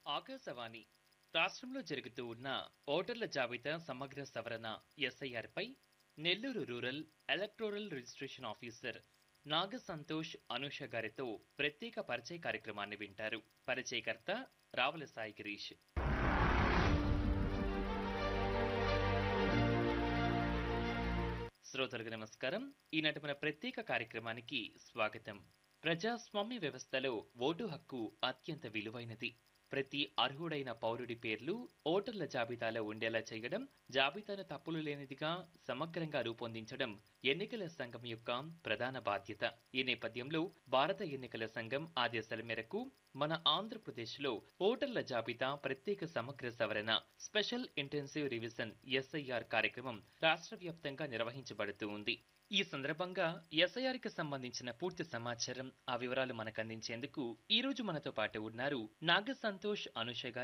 ఆకాశవాణి రాష్ట్రంలో జరుగుతూ ఉన్న ఓటర్ల జాబితా సమగ్ర సవరణ ఎస్ఐఆర్ పై Nellore rural electoral registration officer నాగ సంతోష్ అనూష గారితో ప్రత్యేక పరిచయ కార్యక్రమాన్ని వింటారు. పరిచయకర్త రావుల సాయి గిరీష్. శ్రోతలకు నమస్కారం. ఈనాటి మన ప్రత్యేక కార్యక్రమానికి స్వాగతం. ప్రజాస్వామ్య వ్యవస్థలో ఓటు హక్కు అత్యంత విలువైనది. ప్రతి అర్హుడైన పౌరుడి పేర్లు ఓటర్ల జాబితాలో ఉండేలా చేయడం, జాబితాను తప్పులు లేనిదిగా సమగ్రంగా రూపొందించడం ఎన్నికల సంఘం యొక్క ప్రధాన బాధ్యత. ఈ నేపథ్యంలో భారత ఎన్నికల సంఘం ఆదేశాల మేరకు మన ఆంధ్రప్రదేశ్లో ఓటర్ల జాబితా ప్రత్యేక సమగ్ర సవరణ స్పెషల్ ఇంటెన్సివ్ రివిజన్ ఎస్ఐఆర్ కార్యక్రమం రాష్ట్ర వ్యాప్తంగా నిర్వహించబడుతూ ఉంది. ఈ సందర్భంగా ఎస్ఐఆర్ కి సంబంధించిన పూర్తి సమాచారం, ఆ వివరాలు మనకు అందించేందుకు ఈ రోజు మనతో పాటు ఉన్నారు నాగ సంతోష్ అనూష గారు,